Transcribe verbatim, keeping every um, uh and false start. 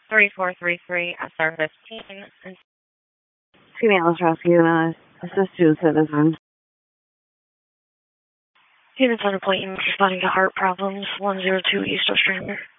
three four three three S R fifteen. And Female Rescue, uh, assist you, citizen. units on a plane responding to heart problems, one zero two East Ostrander.